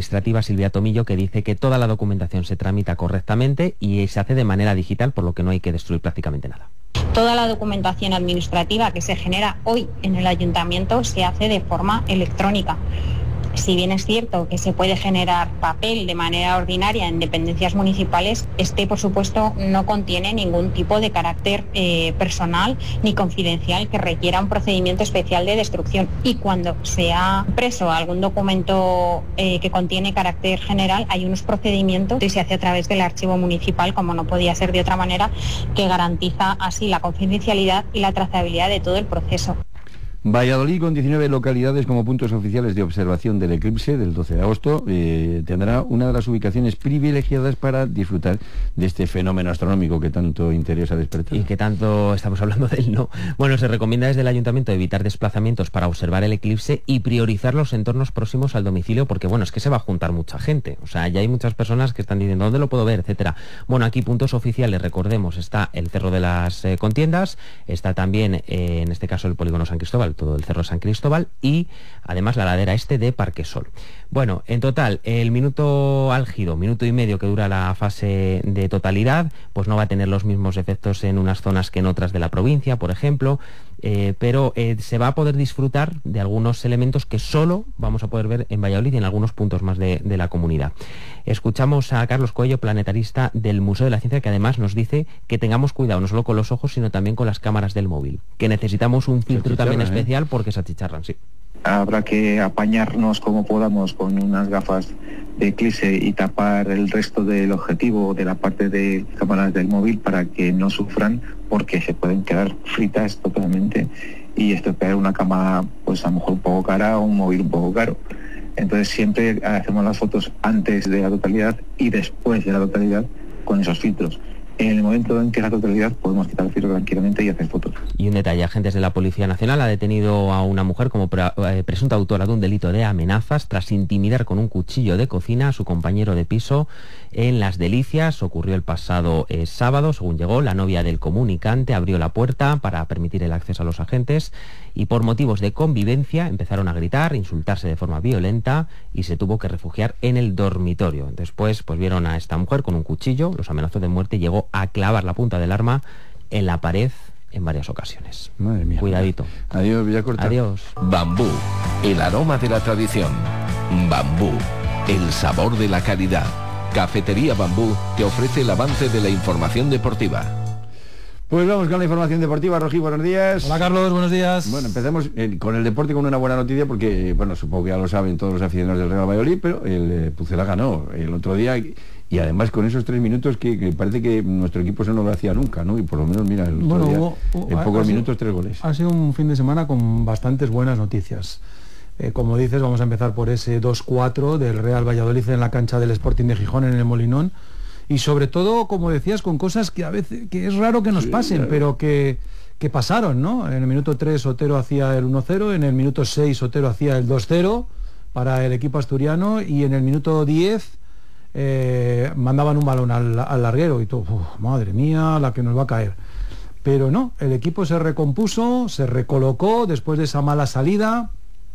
administrativa, Silvia Tomillo, que dice que toda la documentación se tramita correctamente y se hace de manera digital, por lo que no hay que destruir prácticamente nada. Toda la documentación administrativa que se genera hoy en el ayuntamiento se hace de forma electrónica. Si bien es cierto que se puede generar papel de manera ordinaria en dependencias municipales, este, por supuesto, no contiene ningún tipo de carácter personal ni confidencial que requiera un procedimiento especial de destrucción. Y cuando se ha impreso algún documento que contiene carácter general, hay unos procedimientos que se hace a través del archivo municipal, como no podía ser de otra manera, que garantiza así la confidencialidad y la trazabilidad de todo el proceso. Valladolid, con 19 localidades como puntos oficiales de observación del eclipse del 12 de agosto, tendrá una de las ubicaciones privilegiadas para disfrutar de este fenómeno astronómico que tanto interés ha despertado. Y que tanto estamos hablando de él, ¿no? Bueno, se recomienda desde el ayuntamiento evitar desplazamientos para observar el eclipse y priorizar los entornos próximos al domicilio, porque bueno, es que se va a juntar mucha gente. O sea, ya hay muchas personas que están diciendo, ¿dónde lo puedo ver?, etcétera. Bueno, aquí puntos oficiales, recordemos, está el Cerro de las Contiendas, está también, en este caso, el Polígono San Cristóbal, todo el Cerro San Cristóbal, y además la ladera este de Parquesol. Bueno, en total, el minuto álgido, minuto y medio que dura la fase de totalidad, pues no va a tener los mismos efectos en unas zonas que en otras de la provincia, por ejemplo, pero se va a poder disfrutar de algunos elementos que solo vamos a poder ver en Valladolid y en algunos puntos más de la comunidad. Escuchamos a Carlos Coello, planetarista del Museo de la Ciencia, que además nos dice que tengamos cuidado no solo con los ojos, sino también con las cámaras del móvil, que necesitamos un filtro también especial porque se achicharran, sí. Habrá que apañarnos como podamos con unas gafas de eclipse y tapar el resto del objetivo de la parte de cámaras del móvil para que no sufran, porque se pueden quedar fritas totalmente y estropear una cámara pues a lo mejor un poco cara o un móvil un poco caro. Entonces siempre hacemos las fotos antes de la totalidad y después de la totalidad con esos filtros. En el momento en que la totalidad podemos quitar el filtro tranquilamente y hacer fotos. Y un detalle, agentes de la Policía Nacional ha detenido a una mujer como presunta autora de un delito de amenazas tras intimidar con un cuchillo de cocina a su compañero de piso en Las Delicias. Ocurrió el pasado sábado, según llegó, la novia del comunicante abrió la puerta para permitir el acceso a los agentes y por motivos de convivencia empezaron a gritar, insultarse de forma violenta y se tuvo que refugiar en el dormitorio. Después pues vieron a esta mujer con un cuchillo, los amenazó de muerte y llegó a clavar la punta del arma en la pared en varias ocasiones. Madre mía. Cuidadito. Adiós, Villacorta. Adiós. Bambú, el aroma de la tradición. Bambú, el sabor de la calidad. Cafetería Bambú te ofrece el avance de la información deportiva. Pues vamos con la información deportiva. Rojí, buenos días. Hola Carlos, buenos días. Bueno, empecemos con el deporte con una buena noticia porque, bueno, supongo que ya lo saben todos los aficionados del Real Valladolid, pero el Pucela ganó el otro día y además con esos 3 minutos que parece que nuestro equipo eso no lo hacía nunca, ¿no? Y por lo menos, mira, el otro día, en pocos minutos 3 goles. Ha sido un fin de semana con bastantes buenas noticias. Como dices, vamos a empezar por ese 2-4 del Real Valladolid en la cancha del Sporting de Gijón en el Molinón. Y sobre todo, como decías, con cosas que a veces que es raro que nos pasen, claro, pero que pasaron, ¿no? En el minuto 3 Otero hacía el 1-0, en el minuto 6 Otero hacía el 2-0 para el equipo asturiano y en el minuto 10 mandaban un balón al larguero y todo, madre mía, la que nos va a caer. Pero no, el equipo se recompuso, se recolocó después de esa mala salida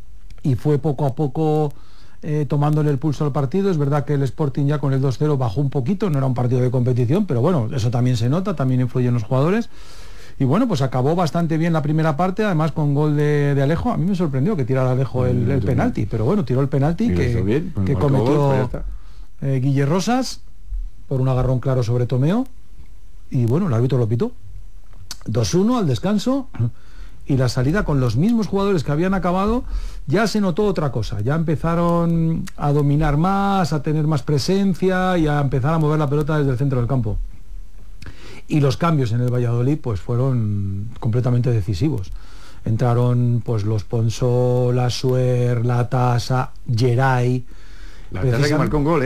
y fue poco a poco tomándole el pulso al partido. Es verdad que el Sporting ya con el 2-0 bajó un poquito, no era un partido de competición, pero bueno, eso también se nota, también influye en los jugadores. Y bueno, pues acabó bastante bien la primera parte, además con gol de Alejo. A mí me sorprendió que tirara Alejo el penalti, pero bueno, tiró el penalti que cometió Guille Rosas por un agarrón claro sobre Tomeo. Y bueno, el árbitro lo pitó. 2-1 al descanso. Y la salida con los mismos jugadores que habían acabado, ya se notó otra cosa, ya empezaron a dominar más, a tener más presencia y a empezar a mover la pelota desde el centro del campo. Y los cambios en el Valladolid pues fueron completamente decisivos. Entraron pues los Ponsó, la Suer, la Tasa, Geray. La Tasa que marcó un gol,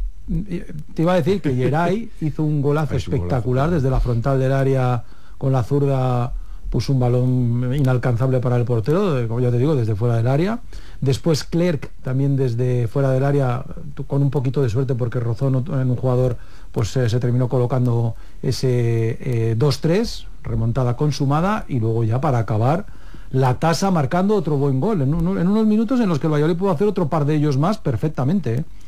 Te iba a decir que Geray hizo un golazo espectacular desde la frontal del área con la zurda. Puso un balón inalcanzable para el portero, como ya te digo, desde fuera del área. Después Clerc, también desde fuera del área, con un poquito de suerte porque rozó en un jugador, pues se terminó colocando ese 2-3, remontada consumada, y luego ya para acabar, la Tasa marcando otro buen gol, en unos minutos en los que el Valladolid pudo hacer otro par de ellos más perfectamente,